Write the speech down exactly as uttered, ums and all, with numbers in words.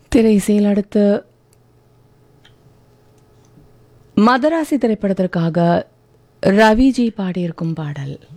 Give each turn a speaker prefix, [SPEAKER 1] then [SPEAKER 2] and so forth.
[SPEAKER 1] திரை இசையில் அடுத்து மதராசி திரைப்படத்திற்காக ரவிஜி பாடியிருக்கும் பாடல்.